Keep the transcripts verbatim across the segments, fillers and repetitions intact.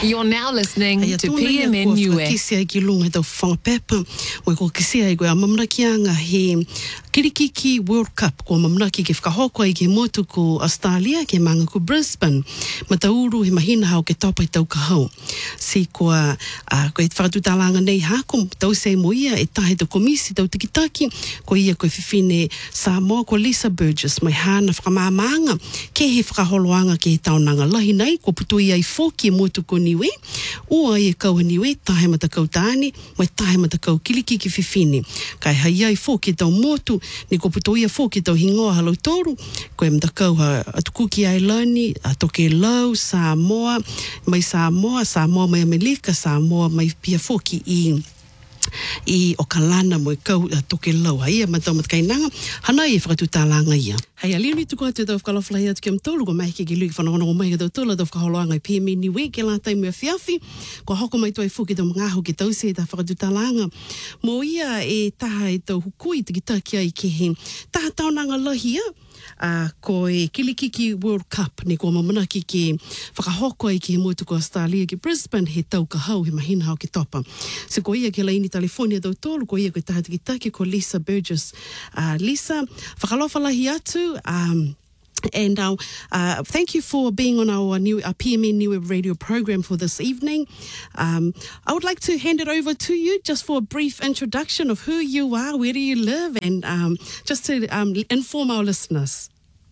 You're now listening Ai, to tōna P M ia N kua Niue. whakakisia i ki lunga tau whangapepa. Wai ko kisia i koe a mamrakianga he Kirikiki World Cup ko mamraki ke whakahoko i ke motu ko Australia ke manga ko Brisbane. Ma tauru he mahina hao ke topa i tau kahau. Si koa uh, koe whakatutalanga nei hako tau se mo ia e tahe tau komisi tau tikitaki ko ia koe whiwhine Samoa ko Lisa Burgess mai hana whakamamanga ke he whakaholoanga ke he taonanga lahi nei ko putu ia i fōki e motu ko Niue. Ua i e kau Niue tahe mata kau tāne mai tahe mata kau Kirikiki whiwhine. Kai hai ai fōki tau motu ni ko puto ia fōki tau hingoa halau toru, koe mtakau ha atukuki ai lani, a toke lau, Samoa, mai Samoa, Samoa mai Amerika, Samoa mai pia fōki i i o kalana mo i kau a toke lau. Hai ia matau matkainanga, hana i whakatutālanga ia. Hei a liu ni tuku atu tau whakalawhalahi atu ki am tolu, ko mai ke ki lui ki whanongonongo mai ka tau tola tau whakaholoanga i P M N Niue, ke la tai mea whiawhi, ko hoko mai tuai fōki tau mga ahu ke tau se ta whakatutālanga. Mo ia e taha e tau hukui tiki taki ai ke he taha taonanga lahi ia, Uh, ko e Kirikiki World Cup ni ko mamanaki ke whakahoko ai ke he motu ko Australia ki Brisbane he tau kahau he mahina hao ke topa. So ko ia ke laini California tau tolu, ko ia koe taha tiki taki ko Lisa Burgess. Uh, Lisa, whakalawhalahi atu, um, and uh, uh, thank you for being on our new our P M N Niue radio program for this evening. Um, I would like to hand it over to you just for a brief introduction of who you are, where do you live, and um, just to um, inform our listeners.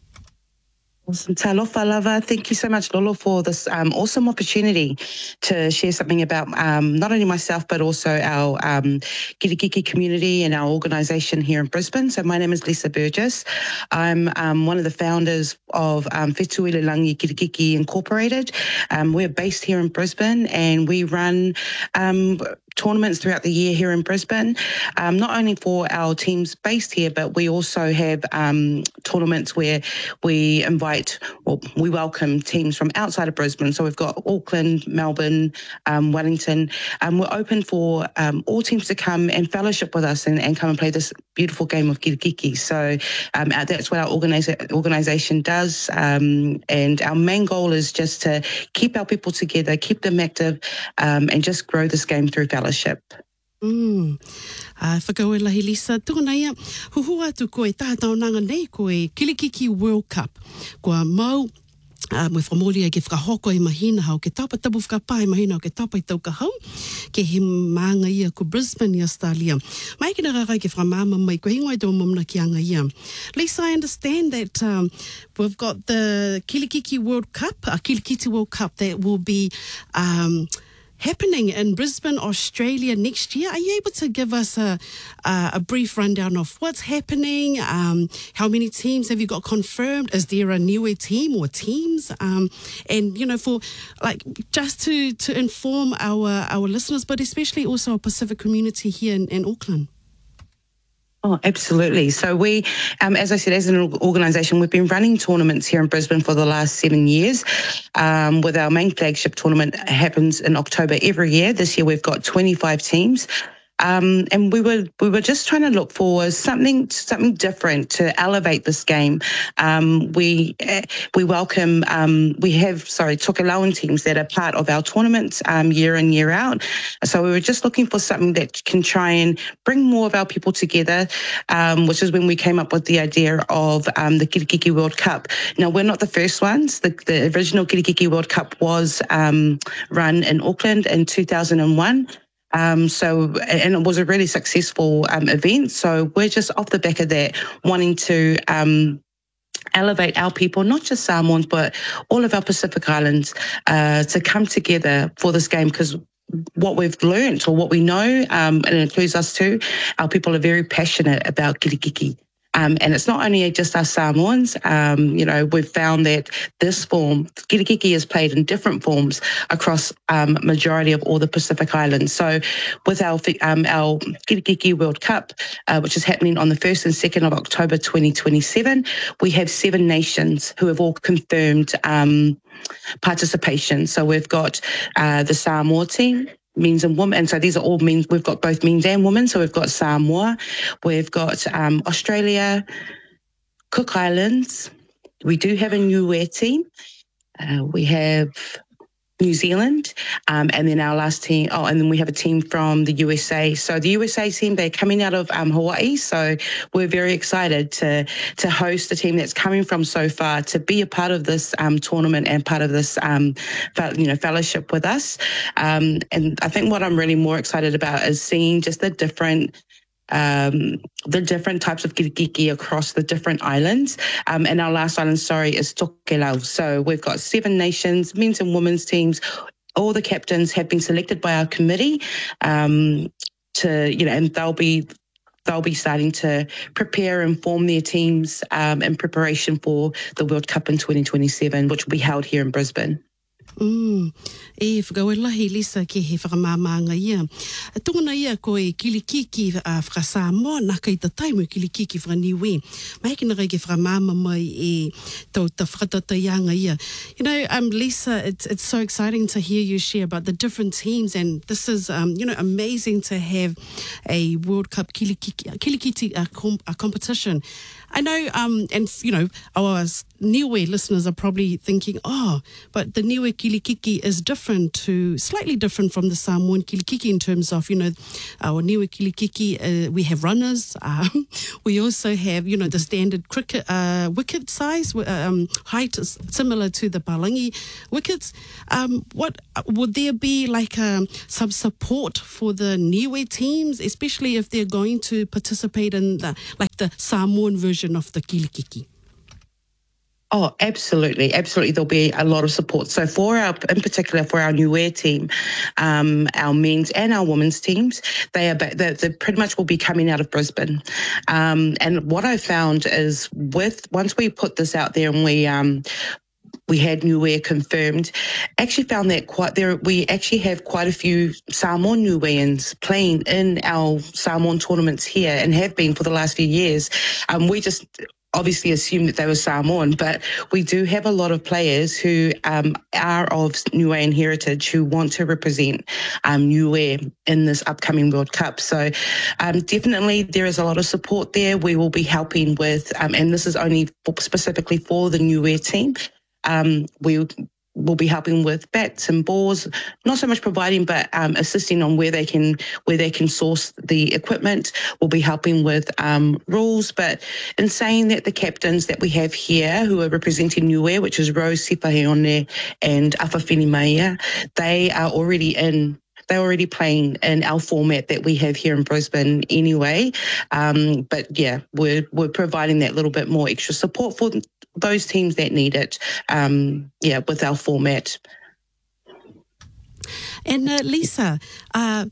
Awesome. Talofa lava. Thank you so much, Lolo, for this um, awesome opportunity to share something about um, not only myself, but also our um, Kirikiki community and our organisation here in Brisbane. So my name is Lisa Burgess. I'm um, one of the founders of um, Whetuilelangi Kirikiki Incorporated. Um, we're based here in Brisbane and we run um, tournaments throughout the year here in Brisbane, um, not only for our teams based here, but we also have um, tournaments where we invite or we welcome teams from outside of Brisbane. So we've got Auckland, Melbourne, um, Wellington. Um, we're open for um, all teams to come and fellowship with us and, and come and play this beautiful game of Kirikiki. So um, that's what our organisa- organisation does. Um, and our main goal is just to keep our people together, keep them active, um, and just grow this game through fellowship. Mm. Uh, whakau e lahi Lisa, tūna ia, huhu atu koe taha taonanga nei koe Kirikiki World Cup. Kua mau, uh, mwe whamoria ke whakahoko i mahina hao ke tapa tapu whakapae mahina hao ke tapa i tau kahau, ke he maanga ia ko Brisbane i Australia. Mai kina rakai ke whamama mai ko hingoai tō mamna ki anga ia. Lisa, I understand that um, we've got the Kirikiki World Cup, a Kirikiti World Cup that will be Um, happening in Brisbane, Australia next year. Are you able to give us a a, a brief rundown of what's happening? Um, how many teams have you got confirmed? Is there a Niue team or teams? Um, and you know, for like just to to inform our our listeners, but especially also our Pacific community here in, in Auckland. Oh, absolutely. So we, um, as I said, as an organisation, we've been running tournaments here in Brisbane for the last seven years. Um, with our main flagship tournament happens in October every year. This year we've got twenty-five teams. Um, and we were we were just trying to look for something something different to elevate this game. Um, we uh, we welcome um, we have sorry Tokelauan teams that are part of our tournaments um, year in year out. So we were just looking for something that can try and bring more of our people together, um, which is when we came up with the idea of um, the Kirikiki World Cup. Now we're not the first ones. The, the original Kirikiki World Cup was um, run in Auckland in two thousand one. Um, so, and it was a really successful um, event. So we're just off the back of that wanting to um, elevate our people, not just Samoans, but all of our Pacific Islands uh, to come together for this game, because what we've learnt or what we know, um, and it includes us too, our people are very passionate about Kirikiki. Um, and it's not only just us Samoans, um, you know, we've found that this form, Kirikiki, is played in different forms across um, majority of all the Pacific Islands. So with our um, our Kirikiki World Cup, uh, which is happening on the first and second of October twenty twenty-seven, we have seven nations who have all confirmed um, participation. So we've got uh, the Samoa team, men's and women, and so these are all men. We've got both men's and women. So we've got Samoa, we've got um, Australia, Cook Islands. We do have a Niue team. Uh, we have New Zealand, um, and then our last team, oh, and then we have a team from the U S A. So the U S A team, they're coming out of um, Hawaii, so we're very excited to to host the team that's coming from so far, to be a part of this um, tournament and part of this, um, you know, fellowship with us. Um, and I think what I'm really more excited about is seeing just the different Um, the different types of kirikiki across the different islands. Um, and our last island, sorry, is Tokelau. So we've got seven nations, men's and women's teams. All the captains have been selected by our committee um, to, you know, and they'll be they'll be starting to prepare and form their teams um, in preparation for the World Cup in twenty twenty-seven, which will be held here in Brisbane. Mm. E whakawelahi Lisa ke he whakamamanga ia. Tunguna ia ko e kilikiki a whakasamoa naka i ta taimu kilikiki whakaniwe. Mai kina kai ke whakamama mai e tau ta whakatataianga ia. You know, um, Lisa, it's it's so exciting to hear you share about the different teams, and this is, um, you know, amazing to have a World Cup kilikiki, kilikiti uh, com- uh, competition. I know, um, and, you know, our Niue listeners are probably thinking, oh, but the Niue Kilikiki is different to, slightly different from the Samoan Kilikiki in terms of, you know, our Niue Kilikiki, uh, we have runners. Um, we also have, you know, the standard cricket uh, wicket size, um, height is similar to the Palangi wickets. Um, what would there be like um, some support for the Niue teams, especially if they're going to participate in the, like the Samoan version of the kilikiki? Oh, absolutely. Absolutely. There'll be a lot of support. So for our, in particular for our Niue team, um, our men's and our women's teams, they are, they, they pretty much will be coming out of Brisbane. Um, and what I found is with, once we put this out there and we, um, we had Niue confirmed, actually found that quite there, we actually have quite a few Samoan Niueans playing in our Samoan tournaments here and have been for the last few years. Um, we just obviously assumed that they were Samoan, but we do have a lot of players who um, are of Niuean heritage who want to represent um, Niue in this upcoming World Cup. So um, definitely there is a lot of support there. We will be helping with, um, and this is only for, specifically for the Niue team. Um, we will be helping with bats and balls, not so much providing, but um, assisting on where they can where they can source the equipment. We'll be helping with um, rules. But in saying that, the captains that we have here who are representing Niue, which is Rose Sipaheone and Afafini Maia, they are already in. They're already playing in our format that we have here in Brisbane anyway. Um, but yeah, we're we're providing that little bit more extra support for those teams that need it. Um, yeah, with our format. And uh, Lisa, uh,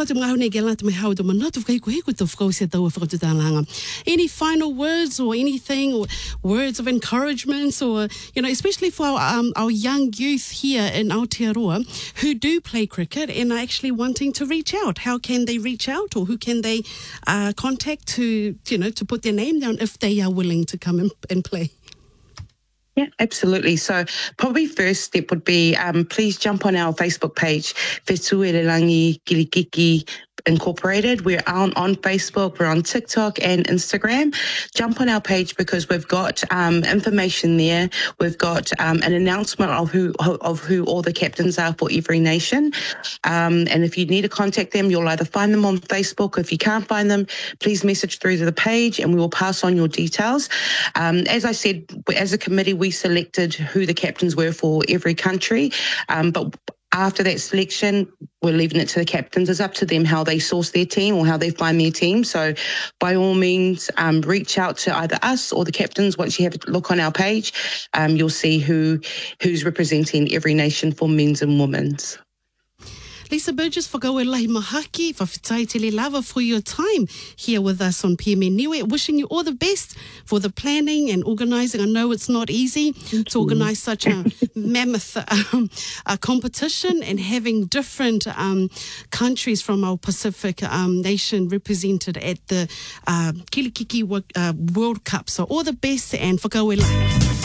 any final words or anything, or words of encouragement, or, you know, especially for our, um, our young youth here in Aotearoa who do play cricket and are actually wanting to reach out? How can they reach out, or who can they uh, contact to, you know, to put their name down if they are willing to come and, and play? Yeah, absolutely. So probably first step would be um, please jump on our Facebook page, Whetuerelangi Kilikiki Incorporated. We're on, on Facebook, we're on TikTok and Instagram. Jump on our page because we've got um, information there. We've got um, an announcement of who of who all the captains are for every nation. Um, and if you need to contact them, you'll either find them on Facebook. If you can't find them, please message through to the page and we will pass on your details. Um, as I said, as a committee, we selected who the captains were for every country. Um, but after that selection, we're leaving it to the captains. It's up to them how they source their team or how they find their team. So by all means, um, reach out to either us or the captains. Once you have a look on our page, um, you'll see who who's representing every nation for men's and women's. Lisa Burgess, whakawelahi mahaki, whawhitai tele lava for your time here with us on P M N Niue. Wishing you all the best for the planning and organising. I know it's not easy Thank to organise such a mammoth um, uh, competition, and having different um, countries from our Pacific um, nation represented at the uh, Kilikiki uh, World Cup. So all the best and whakawelahi.